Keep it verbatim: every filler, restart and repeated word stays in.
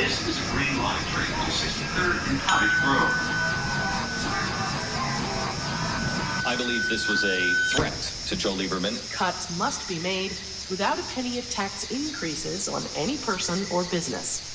This is Green Line train to sixty-third and Cottage Grove. I believe this was a threat to Joe Lieberman. Cuts must be made without a penny of tax increases on any person or business.